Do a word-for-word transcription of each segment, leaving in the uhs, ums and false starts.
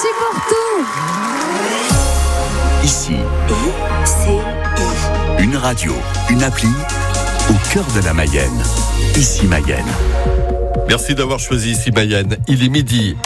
merci pour tout. Ici, I C I. une radio, une appli, au cœur de la Mayenne. Ici Mayenne. Merci d'avoir choisi Ici Mayenne. Il est midi.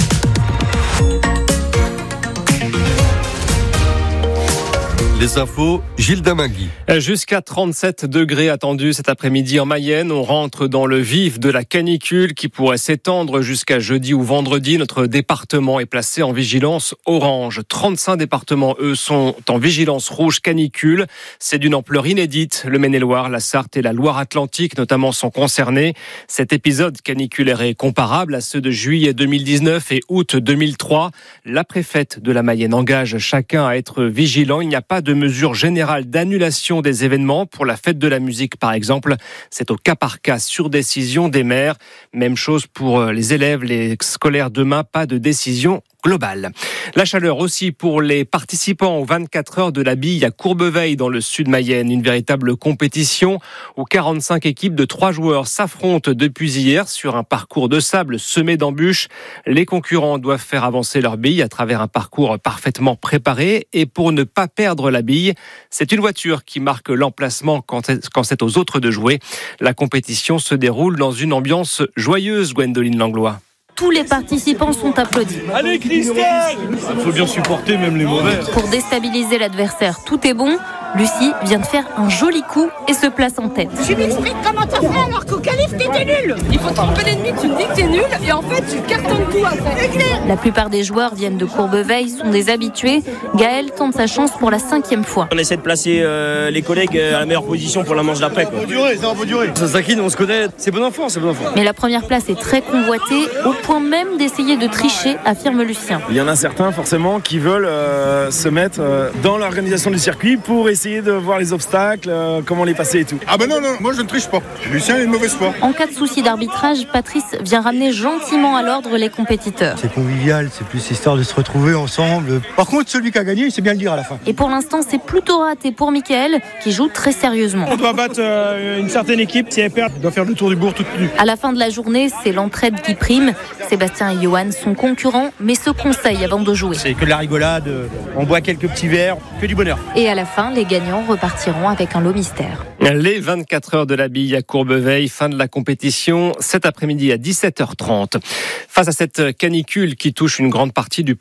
Les infos, Gilles Damingui. Jusqu'à trente-sept degrés attendus cet après-midi en Mayenne. On rentre dans le vif de la canicule qui pourrait s'étendre jusqu'à jeudi ou vendredi. Notre département est placé en vigilance orange. trente-cinq départements, eux, sont en vigilance rouge canicule. C'est d'une ampleur inédite. Le Maine-et-Loire, la Sarthe et la Loire-Atlantique notamment sont concernés. Cet épisode caniculaire est comparable à ceux de juillet deux mille dix-neuf et août deux mille trois. La préfète de la Mayenne engage chacun à être vigilant. Il n'y a pas de de mesures générales d'annulation des événements. Pour la fête de la musique, par exemple, c'est au cas par cas sur décision des maires. Même chose pour les élèves, les scolaires demain, pas de décision globale. La chaleur aussi pour les participants aux vingt-quatre heures de la bille à Courbeveille dans le sud Mayenne. Une véritable compétition où quarante-cinq équipes de trois joueurs s'affrontent depuis hier sur un parcours de sable semé d'embûches. Les concurrents doivent faire avancer leur bille à travers un parcours parfaitement préparé. Et pour ne pas perdre la bille, c'est une voiture qui marque l'emplacement quand c'est aux autres de jouer. La compétition se déroule dans une ambiance joyeuse, Gwendoline Langlois. Tous les participants sont applaudis. Allez Christelle ! Il faut bien supporter même les mauvais. Pour déstabiliser l'adversaire, tout est bon. Lucie vient de faire un joli coup et se place en tête. Tu m'expliques comment t'as fait alors qu'au calife t'étais nul. Il faut tromper l'ennemi, tu me dis que t'es nul et en fait tu cartonnes tout après. La plupart des joueurs viennent de Courbeveille, sont des habitués. Gaël tente sa chance pour la cinquième fois. On essaie de placer euh, les collègues à la meilleure position pour la manche d'après. Ça va durer, ça va durer. Ça s'inquiète, on se connaît. C'est bon enfant, c'est bon enfant. Mais la première place est très convoitée, au point même d'essayer de tricher, affirme Lucien. Il y en a certains forcément qui veulent euh, se mettre euh, dans l'organisation du circuit pour essayer de voir les obstacles, euh, comment les passer et tout. Ah ben non, non, moi je ne triche pas. Lucien est une mauvaise foi. En cas de souci d'arbitrage, Patrice vient ramener gentiment à l'ordre les compétiteurs. C'est convivial, c'est plus histoire de se retrouver ensemble. Par contre, celui qui a gagné, il sait bien le dire à la fin. Et pour l'instant, c'est plutôt raté pour Mickaël, qui joue très sérieusement. On doit battre euh, une certaine équipe. Si elle perd, on doit faire le tour du bourg toute nue. À la fin de la journée, c'est l'entraide qui prime. Sébastien et Johan sont concurrents, mais se conseillent avant de jouer. C'est que de la rigolade, on boit quelques petits verres, que du bonheur. Et à la fin, les gagnants repartiront avec un lot mystère. Les vingt-quatre heures de la bille à Courbeveille, fin de la compétition cet après-midi à dix-sept heures trente. Face à cette canicule qui touche une grande partie du